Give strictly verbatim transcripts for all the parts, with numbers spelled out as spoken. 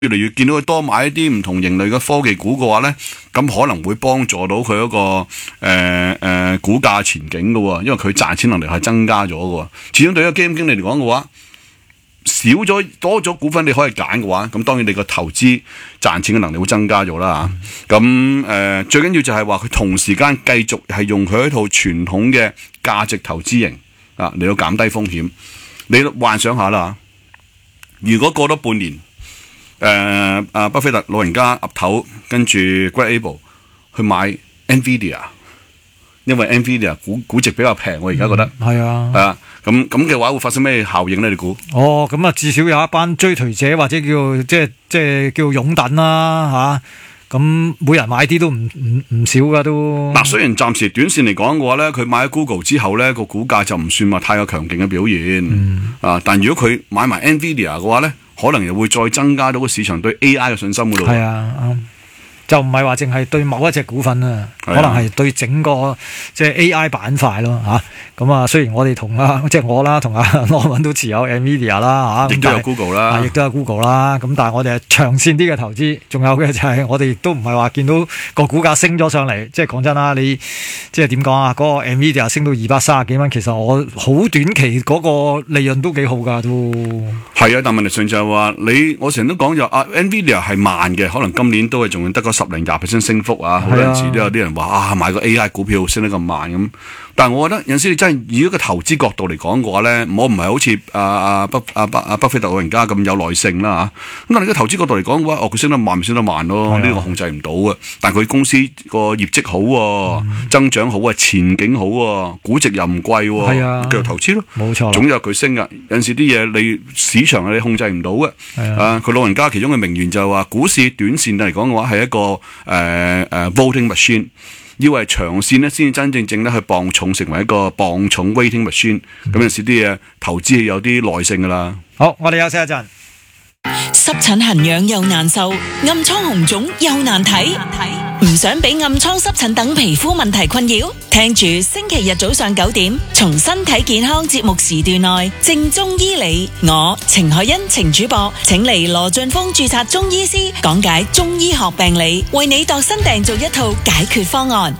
越嚟越見到佢多買一啲唔同型類嘅科技股嘅話咧，咁可能會幫助到佢嗰、那個誒誒、呃呃、股價前景嘅喎，因為佢賺錢能力係增加咗嘅喎。始終對於一個基金經理嚟講嘅話，少咗多咗股份你可以揀嘅話，咁當然你個投資賺錢嘅能力會增加咗啦嚇。咁誒、呃、最緊要就係話佢同時間繼續係用佢一套傳統嘅價值投資型啊嚟到減低風險。你幻想下啦，如果過多半年，誒阿巴菲特老人家岌頭跟住 Greg Abel 去買 Nvidia， 因為 Nvidia 估估值比較平，我而家覺得係、嗯、啊， 係啊，咁咁嘅話會發生咩效應咧？你估？ 哦，咁啊，至少有一班追隨者或者叫即係即係叫擁躉啦嚇。咁每人買啲都唔唔唔少噶都。嗱， 雖然暫時短線嚟講嘅話咧，佢買咗 Google 之後咧個股價就唔算話太過強勁嘅表現，嗯、啊，但如果佢買埋 Nvidia 嘅話咧，可能又會再增加到個市場對 A I 嘅信心嗰度。 係啊，啱。就唔係話淨係對某一隻股份啊，可能係對整個即係 A I 板塊咯嚇。咁啊，雖然我哋同啊，即係我啦，同阿羅文都持有 Nvidia 啦嚇， 亦都有 Google 啦， 亦都有 Google 啦。咁但係我哋係長線啲嘅投資，仲有嘅就係我哋亦都唔係話見到個股價升咗上嚟。即係講真啦，你即係點講啊？嗰、嗰個 Nvidia 升到二百三十幾蚊，其實我好短期嗰個利潤都幾好㗎都。 係啊，但問題上就係話你，我成日都講就啊 Nvidia 係慢嘅，可能今年都係仲得個十零廿 percent 升幅啊，好多時都有啲人話啊買個 A I 股票升得咁慢咁，但係我覺得有陣時你真係以一個投資角度嚟講嘅話咧，我唔係好似啊啊巴啊巴啊巴菲特老人家咁有耐性啦嚇，咁但係個投資角度嚟講嘅話，哦佢升得慢咪升得慢咯，呢、呢個控制唔到嘅，但係佢公司個業績好喎，嗯、增長好啊，前景好喎，估值又唔貴喎，係啊，繼續投資咯， 冇錯， 總有佢升噶，有陣時啲嘢你市場係你控制唔到嘅，啊佢老人家其中嘅名言就係話，股市短線嚟講嘅話係一個誒誒、呃呃、voting machine， 要係長線咧先至真正正咧去磅重成為一個磅重 weighting machine，咁、嗯、有時啲嘢投資係有啲耐性噶啦。 好，我哋休息一陣。 濕疹痕癢又難受，暗瘡紅腫又難睇，唔想俾暗瘡濕疹等皮膚問題困擾，聽住星期日早上九點，從身體健康節目時段內正中醫理，我程海欣程主播請嚟羅俊峰註冊中醫師講解中醫學病理，為你度身訂做一套解決方案。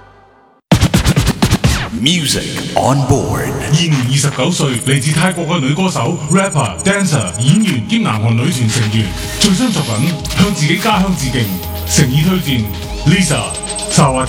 Music on board。 現年二十九歲，嚟自泰國嘅女歌手、rapper、dancer、演員兼南韓女團成員，最新作品向自己家鄉致敬，誠意推薦 Lisa 薩瓦提。